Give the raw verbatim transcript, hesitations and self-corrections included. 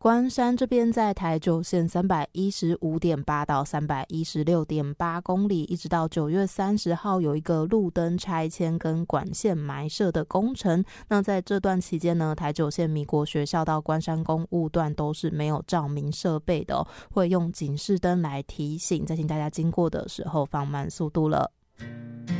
关山这边在台九线三百一十五点八到三百一十六点八公里，一直到九月三十号有一个路灯拆迁跟管线埋设的工程。那在这段期间呢，台九线米国学校到关山公路段都是没有照明设备的哦，会用警示灯来提醒，再请大家经过的时候放慢速度了。